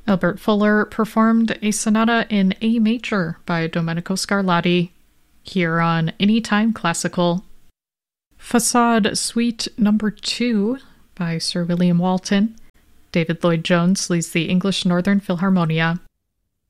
Albert Fuller performed a sonata in A major by Domenico Scarlatti, here on Anytime Classical. Facade Suite No. 2 by Sir William Walton. David Lloyd-Jones leads the English Northern Philharmonia.